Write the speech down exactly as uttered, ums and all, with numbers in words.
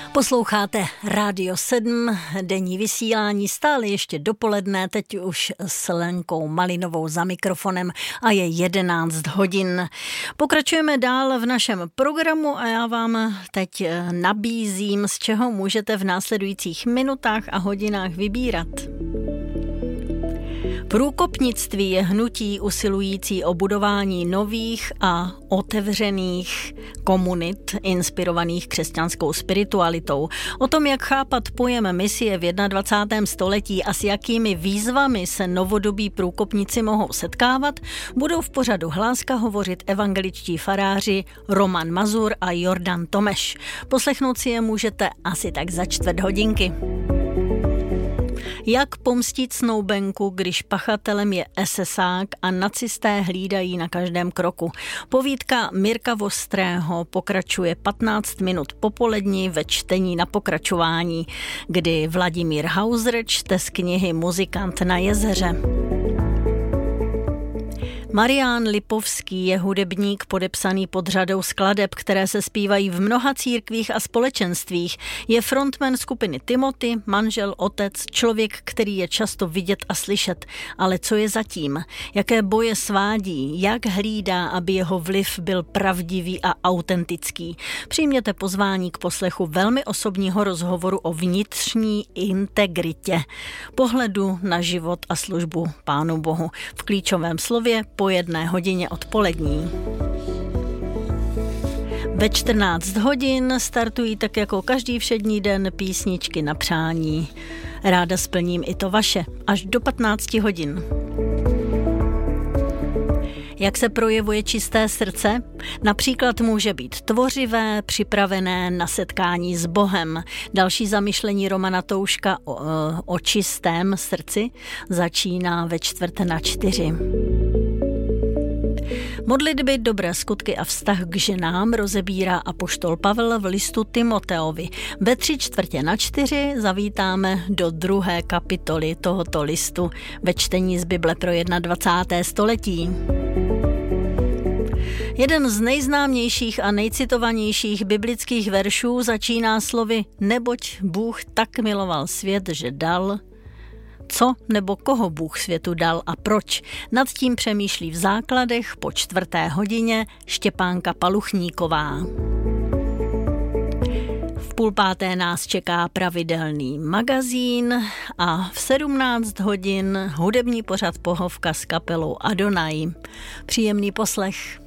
Posloucháte Rádio sedm, denní vysílání, stále ještě dopoledne, teď už s Lenkou Malinovou za mikrofonem a je jedenáct hodin. Pokračujeme dál v našem programu a já vám teď nabízím, z čeho můžete v následujících minutách a hodinách vybírat. Průkopnictví je hnutí usilující o budování nových a otevřených komunit inspirovaných křesťanskou spiritualitou. O tom, jak chápat pojem misie v dvacátém prvním století a s jakými výzvami se novodobí průkopníci mohou setkávat, budou v pořadu Hláska hovořit evangeličtí faráři Roman Mazur a Jordan Tomeš. Poslechnout si je můžete asi tak za čtvrt hodinky. Jak pomstít snoubenku, když pachatelem je esesák a nacisté hlídají na každém kroku? Povídka Mirka Vostrého pokračuje patnáct minut popolední ve čtení na pokračování, kdy Vladimír Hauser čte z knihy Muzikant na jezeře. Marián Lipovský je hudebník podepsaný pod řadou skladeb, které se zpívají v mnoha církvích a společenstvích. Je frontman skupiny Timothy, manžel, otec, člověk, který je často vidět a slyšet. Ale co je zatím? Jaké boje svádí? Jak hlídá, aby jeho vliv byl pravdivý a autentický? Přijměte pozvání k poslechu velmi osobního rozhovoru o vnitřní integritě, pohledu na život a službu Pánu Bohu. V klíčovém slově po jedné hodině odpolední. Ve čtrnáct hodin startují tak jako každý všední den písničky na přání. Ráda splním i to vaše, až do patnáct hodin. Jak se projevuje čisté srdce? Například může být tvořivé, připravené na setkání s Bohem. Další zamyšlení Romana Touška o, o čistém srdci začíná ve čtvrt na čtyři. Modlitby, dobré skutky a vztah k ženám rozebírá apoštol Pavel v listu Timoteovi. Ve tři čtvrtě na čtyři zavítáme do druhé kapitoly tohoto listu ve čtení z Bible pro dvacáté první století. Jeden z nejznámějších a nejcitovanějších biblických veršů začíná slovy neboť Bůh tak miloval svět, že dal. Co nebo koho Bůh světu dal a proč? Nad tím přemýšlí v základech po čtvrté hodině Štěpánka Paluchníková. V půl páté nás čeká pravidelný magazín a v sedmnáct hodin hudební pořad Pohovka s kapelou Adonai. Příjemný poslech.